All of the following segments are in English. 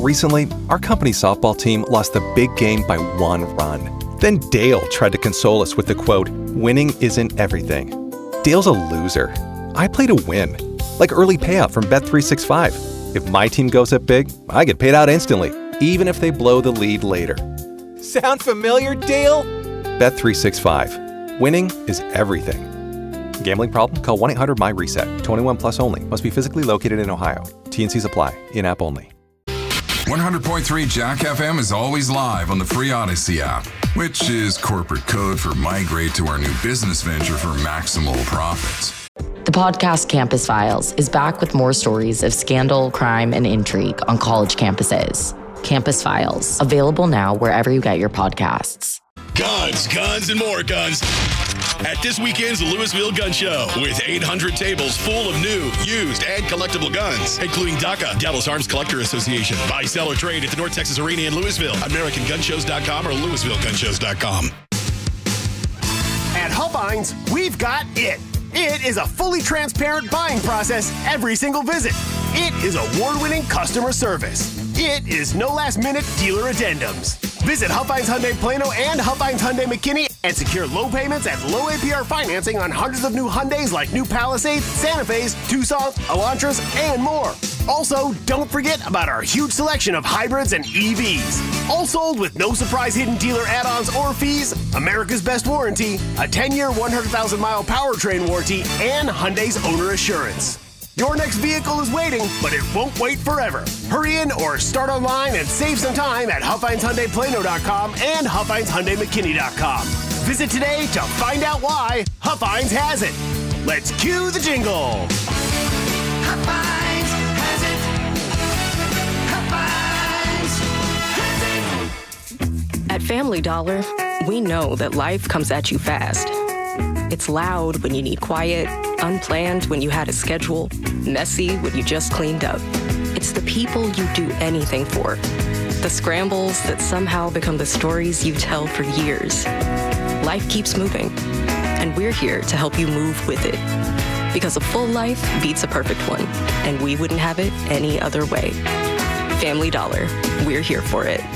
Recently, our company's softball team lost the big game by 1 run. Then Dale tried to console us with the quote, "Winning isn't everything." Dale's a loser. I play to win. Like early payout from Bet365. If my team goes up big, I get paid out instantly, even if they blow the lead later. Sound familiar, Dale? Bet365. Winning is everything. Gambling problem? Call 1-800-MY-RESET. 21 plus only. Must be physically located in Ohio. T&Cs apply. In-app only. 100.3 Jack FM is always live on the free Odyssey app, which is corporate code for migrate to our new business venture for maximal profits. The podcast Campus Files is back with more stories of scandal, crime, and intrigue on college campuses. Campus Files, available now wherever you get your podcasts. Guns, guns, and more guns at this weekend's Louisville Gun Show with 800 tables full of new, used, and collectible guns, including DACA, Dallas Arms Collector Association. Buy, sell, or trade at the North Texas Arena in Louisville, AmericanGunshows.com or LouisvilleGunShows.com. At Huffines, we've got it. It is a fully transparent buying process every single visit. It is award-winning customer service. It is no last-minute dealer addendums. Visit Huffines Hyundai Plano and Huffines Hyundai McKinney and secure low payments and low APR financing on hundreds of new Hyundais like new Palisades, Santa Fe's, Tucsons, Elantras, and more. Also, don't forget about our huge selection of hybrids and EVs. All sold with no surprise hidden dealer add-ons or fees, America's best warranty, a 10-year, 100,000-mile powertrain warranty, and Hyundai's owner assurance. Your next vehicle is waiting, but it won't wait forever. Hurry in or start online and save some time at HuffInesHyundaiPlano.com and HuffInesHyundaiMcKinney.com. Visit today to find out why Huffines has it. Let's cue the jingle. Huffines has it. Huffines has it. At Family Dollar, we know that life comes at you fast. It's loud when you need quiet, unplanned when you had a schedule, messy when you just cleaned up. It's the people you do anything for. The scrambles that somehow become the stories you tell for years. Life keeps moving, and we're here to help you move with it. Because a full life beats a perfect one, and we wouldn't have it any other way. Family Dollar, we're here for it.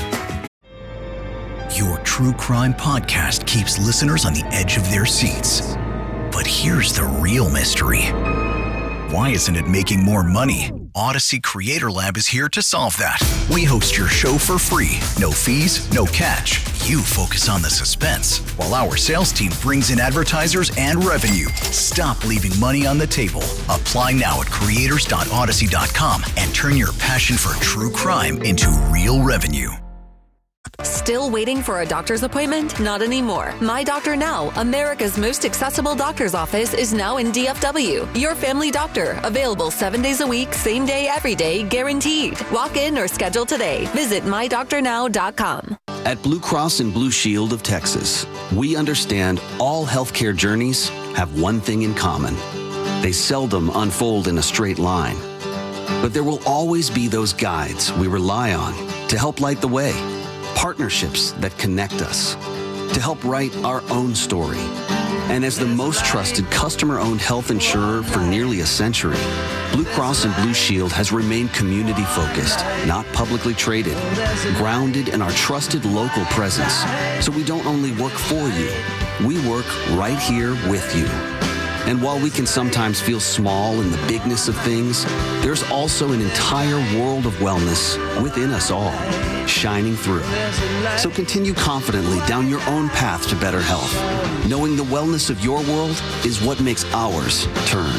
Your true crime podcast keeps listeners on the edge of their seats. But here's the real mystery. Why isn't it making more money? Odyssey Creator Lab is here to solve that. We host your show for free. No fees, no catch. You focus on the suspense, while our sales team brings in advertisers and revenue. Stop leaving money on the table. Apply now at creators.odyssey.com and turn your passion for true crime into real revenue. Still waiting for a doctor's appointment? Not anymore. My Doctor Now, America's most accessible doctor's office, is now in DFW. Your family doctor, available 7 days a week, same day, every day, guaranteed. Walk in or schedule today. Visit mydoctornow.com. At Blue Cross and Blue Shield of Texas, we understand all healthcare journeys have one thing in common. They seldom unfold in a straight line. But there will always be those guides we rely on to help light the way. Partnerships that connect us to help write our own story. And as the most trusted customer-owned health insurer for nearly a century, Blue Cross and Blue Shield has remained community-focused, not publicly traded, grounded in our trusted local presence. So we don't only work for you, we work right here with you. And while we can sometimes feel small in the bigness of things, there's also an entire world of wellness within us all, shining through. So continue confidently down your own path to better health, knowing the wellness of your world is what makes ours turn.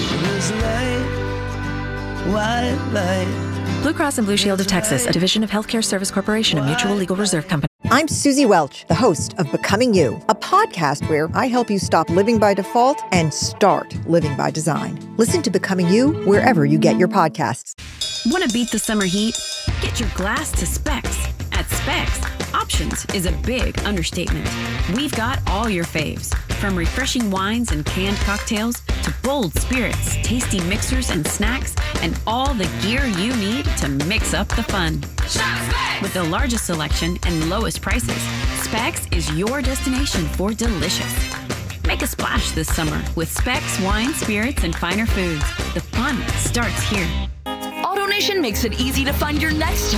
Blue Cross and Blue Shield of Texas, a division of Healthcare Service Corporation, a mutual legal reserve company. I'm Susie Welch, the host of Becoming You, a podcast where I help you stop living by default and start living by design. Listen to Becoming You wherever you get your podcasts. Want to beat the summer heat? Get your glass to Specs. At Specs, options is a big understatement. We've got all your faves, from refreshing wines and canned cocktails to bold spirits, tasty mixers and snacks, and all the gear you need to mix up the fun. With the largest selection and lowest prices, Specs is your destination for delicious. Make a splash this summer with Specs wine, spirits, and finer foods. The fun starts here. AutoNation makes it easy to find your next